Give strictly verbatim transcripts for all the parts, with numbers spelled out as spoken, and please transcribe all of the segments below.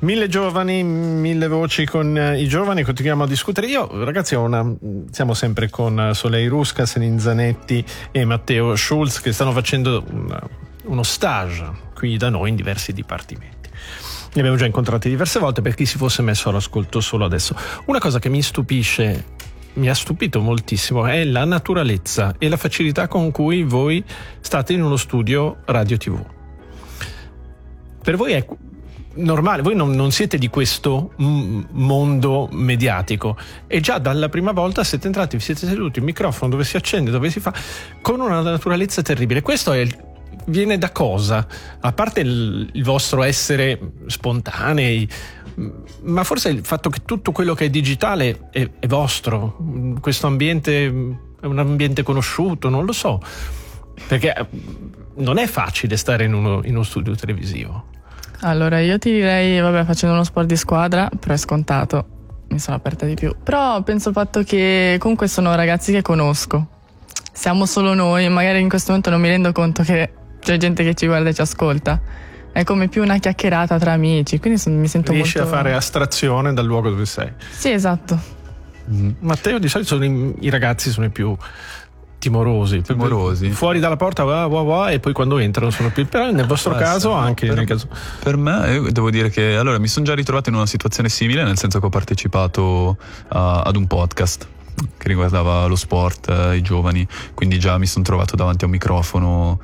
Mille giovani, mille voci con i giovani, continuiamo a discutere. Io, ragazzi, ho una, siamo sempre con Soleil Rusca, Céline Zanetti e Matteo Schulz, che stanno facendo una, uno stage qui da noi in diversi dipartimenti. Li abbiamo già incontrati diverse volte, per chi si fosse messo all'ascolto solo adesso. Una cosa che mi stupisce, mi ha stupito moltissimo, è la naturalezza e la facilità con cui voi state in uno studio radio tivù. Per voi è normale, voi non, non siete di questo m- mondo mediatico e già dalla prima volta siete entrati, vi siete seduti, il microfono dove si accende, dove si fa, con una naturalezza terribile. Questo è il, viene da cosa? A parte il, il vostro essere spontanei, ma forse il fatto che tutto quello che è digitale è, è vostro, questo ambiente è un ambiente conosciuto, non lo so, perché non è facile stare in uno, in uno studio televisivo. Allora io ti direi, vabbè, facendo uno sport di squadra, però è scontato, mi sono aperta di più. Però penso al fatto che comunque sono ragazzi che conosco, siamo solo noi, magari in questo momento non mi rendo conto che c'è gente che ci guarda e ci ascolta. È come più una chiacchierata tra amici, quindi mi sento Riesci molto... a fare astrazione dal luogo dove sei. Sì, esatto. Mm. Matteo, di solito sono i, i ragazzi sono i più timorosi, timorosi. Fuori dalla porta wow, wow, wow, e poi quando entrano sono più, però nel vostro Basta, caso anche per, nel caso per me io devo dire che allora mi sono già ritrovato in una situazione simile, nel senso che ho partecipato a, ad un podcast che riguardava lo sport, eh, i giovani, quindi già mi sono trovato davanti a un microfono.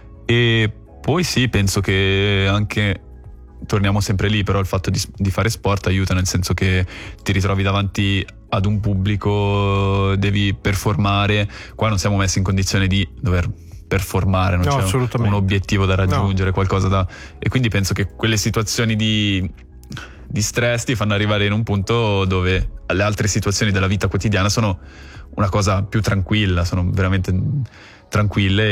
E poi sì, penso che anche torniamo sempre lì, però il fatto di, di fare sport aiuta, nel senso che ti ritrovi davanti ad un pubblico, devi performare. Qua non siamo messi in condizione di dover performare, non no, c'è un obiettivo da raggiungere, no. qualcosa da... E quindi penso che quelle situazioni di, di stress ti fanno arrivare in un punto dove le altre situazioni della vita quotidiana sono una cosa più tranquilla, sono veramente tranquille,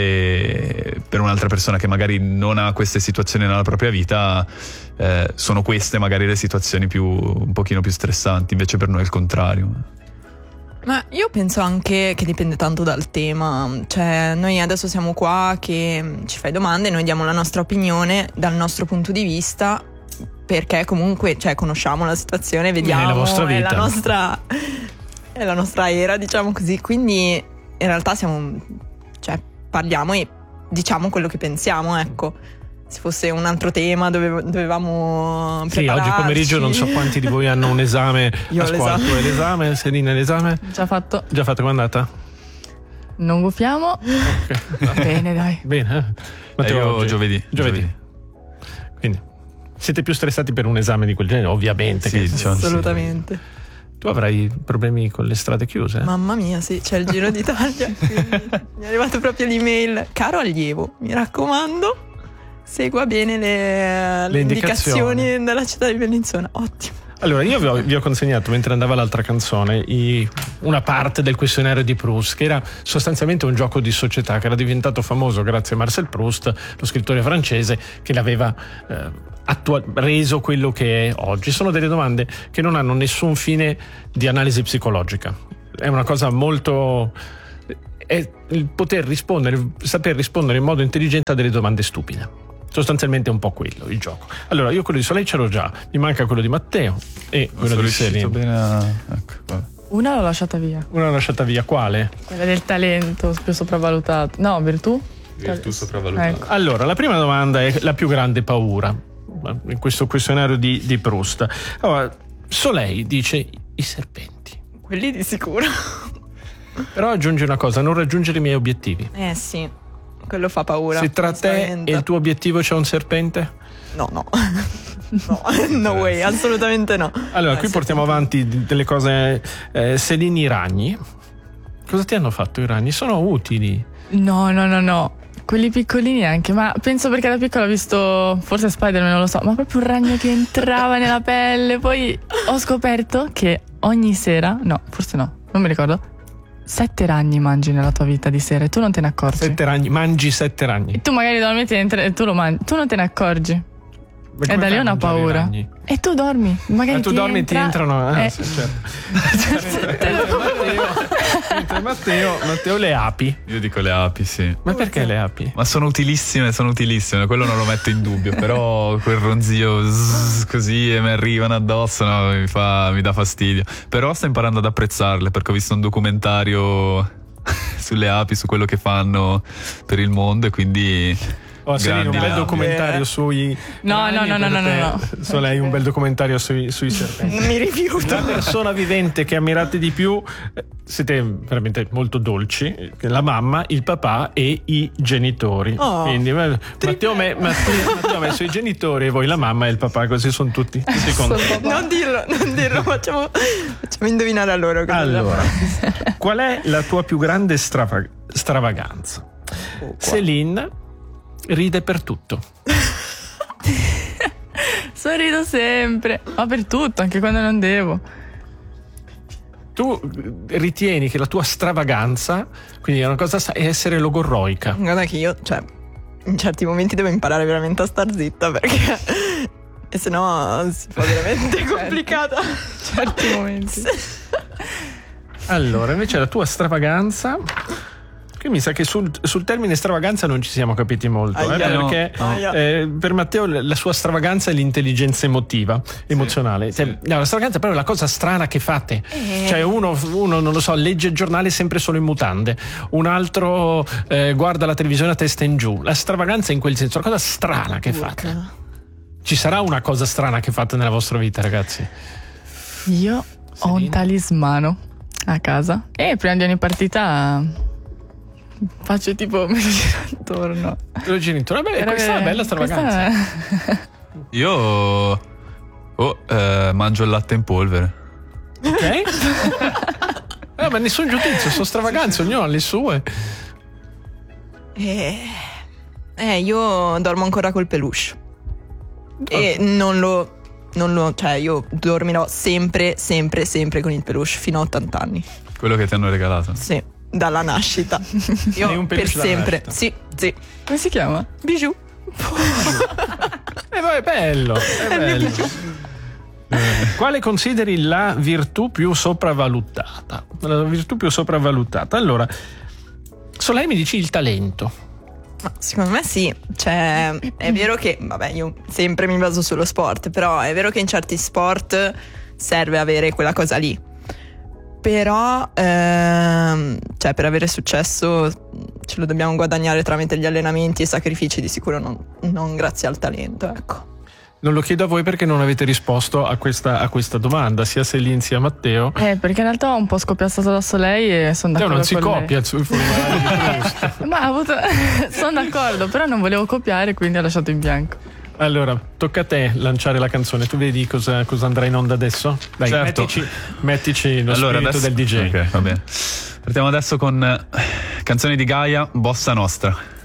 e per un'altra persona che magari non ha queste situazioni nella propria vita eh, sono queste magari le situazioni più un pochino più stressanti, invece per noi è il contrario. Ma io penso anche che dipende tanto dal tema, cioè noi adesso siamo qua che ci fai domande, noi diamo la nostra opinione dal nostro punto di vista, perché comunque cioè conosciamo la situazione, vediamo, è la vostra vita, è la nostra è la nostra era, diciamo così, quindi in realtà siamo, cioè parliamo e diciamo quello che pensiamo, ecco. Se fosse un altro tema dove dovevamo sì, oggi pomeriggio non so quanti di voi hanno un esame Io a scuola. Tu hai l'esame, Selina l'esame? Già fatto. Già fatto, com'è andata? Non gufiamo. Okay. Bene, dai. Bene. Eh, io oggi? Giovedì, giovedì. giovedì. Quindi siete più stressati per un esame di quel genere, ovviamente. Sì, che... diciamo, assolutamente. Sì. Tu avrai problemi con le strade chiuse? Mamma mia, sì, c'è il Giro d'Italia. Mi è arrivato proprio l'email. Caro allievo, mi raccomando, segua bene le, le, le indicazioni. indicazioni della città di Bellinzona. Ottimo. Allora, io vi ho, vi ho consegnato, mentre andava l'altra canzone, i, una parte del questionario di Proust, che era sostanzialmente un gioco di società che era diventato famoso grazie a Marcel Proust, lo scrittore francese, che l'aveva eh, attua- reso quello che è oggi. Sono delle domande che non hanno nessun fine di analisi psicologica. È una cosa molto... è il poter rispondere, saper rispondere in modo intelligente a delle domande stupide. Sostanzialmente è un po' quello il gioco. Allora, io quello di Soleil ce l'ho già, mi manca quello di Matteo e quello sono di Selina. bene a... ecco, vabbè. Una l'ho lasciata via. Una l'ho lasciata via, quale? Quella del talento, più sopravvalutato. No, virtù? Virtù sopravvalutata. Ecco. Allora, la prima domanda è la più grande paura in questo questionario di, di Proust. Allora, Soleil dice i serpenti. Quelli di sicuro. Però aggiunge una cosa, non raggiungere i miei obiettivi. Eh sì, quello fa paura. Se tra te e il tuo obiettivo c'è un serpente? No, no. No, no way, assolutamente no. Allora, eh, qui portiamo avanti delle cose. eh, Selini, i ragni. Cosa ti hanno fatto i ragni? Sono utili. No, no, no, no. Quelli piccolini anche, ma penso perché da piccola ho visto, forse Spider-Man, non lo so, ma proprio un ragno che entrava nella pelle. Poi ho scoperto che ogni sera, no, forse no, non mi ricordo, sette ragni mangi nella tua vita di sera e tu non te ne accorgi. Sette ragni, mangi sette ragni. E tu magari dormi e tu lo mangi, tu non te ne accorgi. E da lì ho una paura. E tu dormi, magari Ma tu ti dormi entra... e ti entrano. Eh, eh. sì, certo. Matteo, mentre Matteo, Matteo le api. Io dico le api, sì. Ma perché le api? Ma sono utilissime, sono utilissime, quello non lo metto in dubbio, però quel ronzio zzz, così e mi arrivano addosso, no, mi fa, mi dà fastidio. Però sto imparando ad apprezzarle perché ho visto un documentario sulle api, su quello che fanno per il mondo e quindi... Oh, Serino, un bel Grandi documentario sui No, no, no, no, no, no, no. So lei un bel documentario sui, sui serpenti. Mi rifiuto. La persona vivente che ammirate di più, eh, siete veramente molto dolci, eh, la mamma, il papà e i genitori. Oh, Quindi eh, Matteo, me, Matteo, Matteo ha messo i genitori e voi la mamma e il papà, così sono tutti, tutti contenti. Non dirlo, non dirlo, facciamo, facciamo indovinare a loro. cosa Allora, qual è la tua più grande strava- stravaganza? Oh, Céline ride per tutto. Sorrido sempre, ma per tutto, anche quando non devo. Tu ritieni che la tua stravaganza, quindi è una cosa, è essere logorroica. Guarda che io, cioè, in certi momenti devo imparare veramente a star zitta perché e se no si fa veramente complicata. Certi momenti. Allora, invece la tua stravaganza, che mi sa che sul, sul termine stravaganza non ci siamo capiti molto, eh, Aia, perché no, no. eh, per Matteo la sua stravaganza è l'intelligenza emotiva, emozionale. Cioè, no, la stravaganza è proprio la cosa strana che fate. Eh. Cioè uno, uno, non lo so, legge il giornale sempre solo in mutande, un altro eh, guarda la televisione a testa in giù. La stravaganza è in quel senso, la cosa strana che fate. Ci sarà una cosa strana che fate nella vostra vita, ragazzi? Io ho un talismano a casa e prima di ogni partita faccio tipo me lo giro attorno. Te lo giri intorno. Vabbè, questa è una bella stravaganza. Questa è- Io oh, eh, mangio il latte in polvere. Ok? Eh, ma nessun giudizio, sono stravaganze, ognuno ha le sue. Eh, eh, io dormo ancora col peluche. E non lo, non lo, cioè io dormirò sempre, sempre, sempre con il peluche fino a ottanta anni. Quello che ti hanno regalato. Sì, dalla nascita. Io Hai un per peluche dalla sempre. nascita? Sì, sì. Come si chiama? Bijou. Eh, è bello, è bello. Eh, Quale consideri la virtù più sopravvalutata? La virtù più sopravvalutata. Allora, Soleil mi dici il talento. Ma secondo me sì, cioè è vero che, vabbè, io sempre mi baso sullo sport, però è vero che in certi sport serve avere quella cosa lì. Però, ehm, cioè per avere successo ce lo dobbiamo guadagnare tramite gli allenamenti e sacrifici, di sicuro non, non grazie al talento, ecco. Non lo chiedo a voi perché non avete risposto a questa, a questa domanda, sia Céline sia Matteo. Eh, perché in realtà ho un po' scopiazzato da Soleil e sono Teo d'accordo non si con lei. copia sui formulari di Proust. Ma ha avuto... sono d'accordo, però non volevo copiare, quindi ho lasciato in bianco. Allora, tocca a te lanciare la canzone. Tu vedi cosa, cosa andrà in onda adesso? Dai, Certo. mettici, mettici lo Allora, spirito adesso, del D J. Ok, va bene. Partiamo adesso con eh, canzoni di Gaia, Bossa Nostra.